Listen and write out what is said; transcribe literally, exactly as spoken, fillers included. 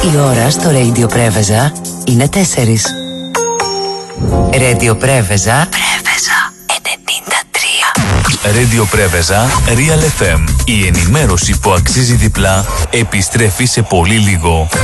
Η ώρα στο Radio Πρέβεζα είναι τέσσερις. Radio Πρέβεζα. Πρέβεζα ενενήντα τρία. Radio Πρέβεζα Real εφ εμ. Η ενημέρωση που αξίζει διπλά επιστρέφει σε πολύ λίγο.